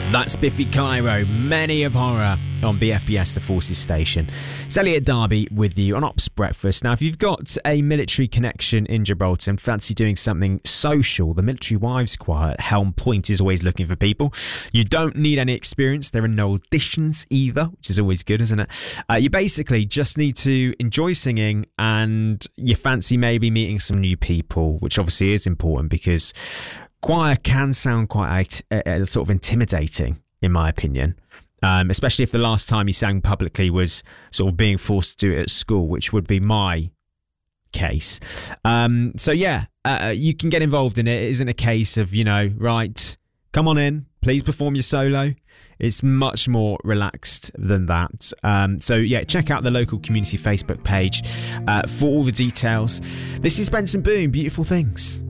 That's Biffy Clyro, Many of Horror on BFBS, the Forces Station. It's Elliot Darby with you on Ops Breakfast. Now, if you've got a military connection in Gibraltar and fancy doing something social, the Military Wives Choir at Helm Point is always looking for people. You don't need any experience. There are no auditions either, which is always good, isn't it? You basically just need to enjoy singing and you fancy maybe meeting some new people, which obviously is important because choir can sound quite sort of intimidating, in my opinion, especially if the last time you sang publicly was sort of being forced to do it at school, which would be my case. So yeah, you can get involved in it. It isn't a case of, right, come on in, please perform your solo. It's much more relaxed than that. So yeah, check out the local community Facebook page for all the details. This is Benson Boone, Beautiful Things.